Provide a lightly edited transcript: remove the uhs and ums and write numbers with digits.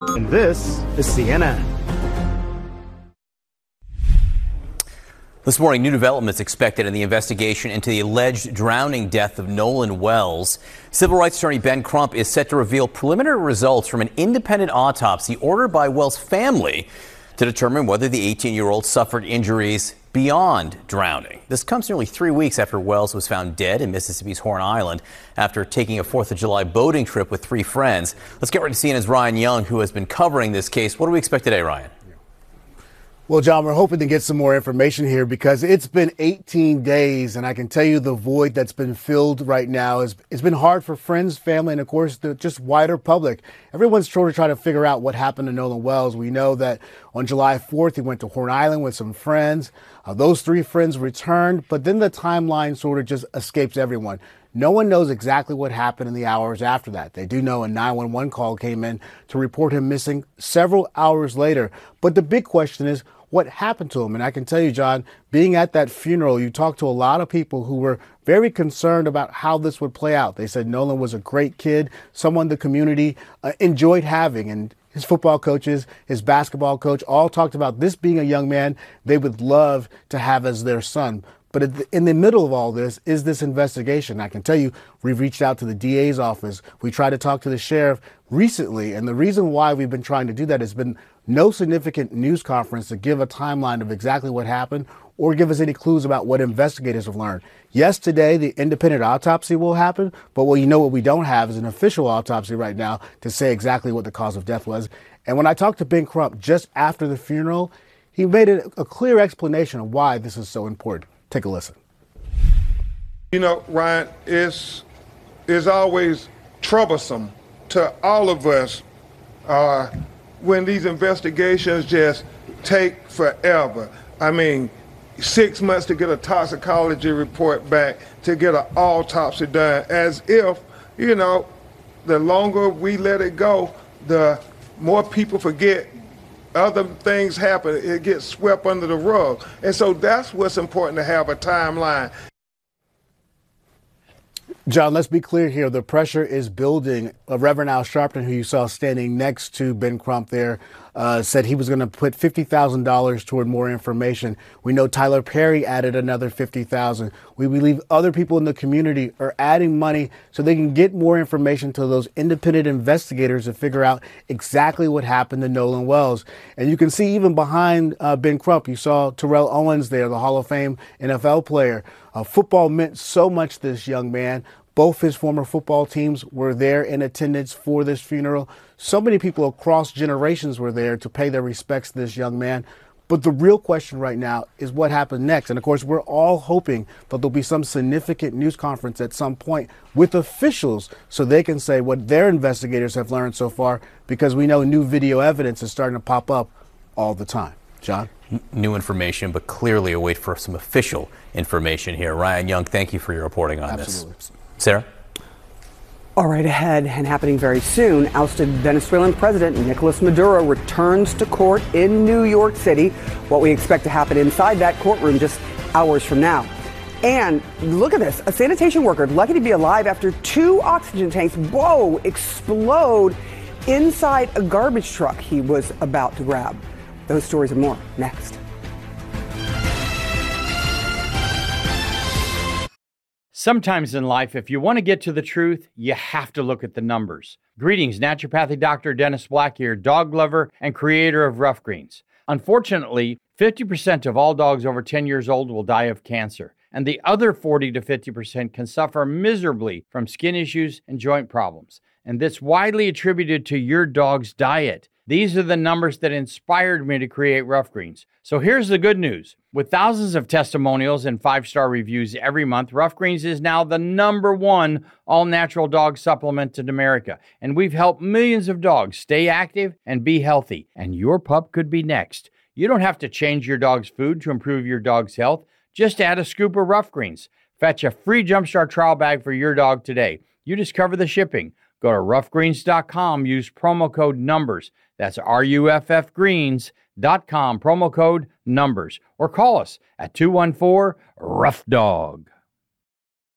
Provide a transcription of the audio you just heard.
And this is CNN. This morning, new developments expected in the investigation into the alleged drowning death of Nolan Wells. Civil rights attorney Ben Crump is set to reveal preliminary results from an independent autopsy ordered by Wells' family to determine whether the 18-year-old suffered injuries beyond drowning. This comes nearly 3 weeks after Wells was found dead in Mississippi's Horn Island after taking a 4th of July boating trip with 3 friends. Let's get right to CNN's Ryan Young, who has been covering this case. What do we expect today, Ryan? Well, John, we're hoping to get some more information here because it's been 18 days, and I can tell you the void that's been filled right now it's been hard for friends, family, and, of course, the just wider public. Everyone's trying to figure out what happened to Nolan Wells. We know that on July 4th, he went to Horn Island with some friends. Those 3 friends returned, but then the timeline sort of just escapes everyone. No one knows exactly what happened in the hours after that. They do know a 911 call came in to report him missing several hours later. But the big question is, what happened to him? And I can tell you, John, being at that funeral, you talked to a lot of people who were very concerned about how this would play out. They said Nolan was a great kid, someone the community enjoyed having. And his football coaches, his basketball coach, all talked about this being a young man they would love to have as their son. But in the middle of all this is this investigation. I can tell you, we've reached out to the DA's office. We tried to talk to the sheriff recently. And the reason why we've been trying to do that has been no significant news conference to give a timeline of exactly what happened or give us any clues about what investigators have learned. Yes, today the independent autopsy will happen, but what we don't have is an official autopsy right now to say exactly what the cause of death was. And when I talked to Ben Crump just after the funeral, he made a clear explanation of why this is so important. Take a listen. You know, Ryan, it's always troublesome to all of us when these investigations just take forever. I mean, 6 months to get a toxicology report back, to get an autopsy done, as if, you know, the longer we let it go, the more people forget. Other things happen. It gets swept under the rug. And so that's what's important, to have a timeline. John, let's be clear here. The pressure is building. Reverend Al Sharpton, who you saw standing next to Ben Crump there, said he was going to put $50,000 toward more information. We know Tyler Perry added another $50,000. We believe other people in the community are adding money so they can get more information to those independent investigators to figure out exactly what happened to Nolan Wells. And you can see even behind Ben Crump, you saw Terrell Owens there, the Hall of Fame NFL player. Football meant so much to this young man. Both his former football teams were there in attendance for this funeral. So many people across generations were there to pay their respects to this young man. But the real question right now is what happened next. And of course, we're all hoping that there'll be some significant news conference at some point with officials so they can say what their investigators have learned so far, because we know new video evidence is starting to pop up all the time. John? New information, but clearly a wait for some official information here. Ryan Young, thank you for your reporting on this. Sarah? All right, ahead and happening very soon, ousted Venezuelan President Nicolas Maduro returns to court in New York City. What we expect to happen inside that courtroom just hours from now. And look at this, a sanitation worker lucky to be alive after 2 oxygen tanks, explode inside a garbage truck he was about to grab. Those stories and more next. Sometimes in life, if you want to get to the truth, you have to look at the numbers. Greetings, naturopathic Dr. Dennis Black here, dog lover and creator of Rough Greens. Unfortunately, 50% of all dogs over 10 years old will die of cancer, and the other 40 to 50% can suffer miserably from skin issues and joint problems. And that's widely attributed to your dog's diet. These are the numbers that inspired me to create Rough Greens. So here's the good news. With thousands of testimonials and 5-star reviews every month, Rough Greens is now the #1 all-natural dog supplement in America. And we've helped millions of dogs stay active and be healthy. And your pup could be next. You don't have to change your dog's food to improve your dog's health. Just add a scoop of Rough Greens. Fetch a free Jumpstart trial bag for your dog today. You just cover the shipping. Go to roughgreens.com, use promo code NUMBERS. That's RUFFgreens.com, promo code NUMBERS. Or call us at 214-ROUGH-DOG.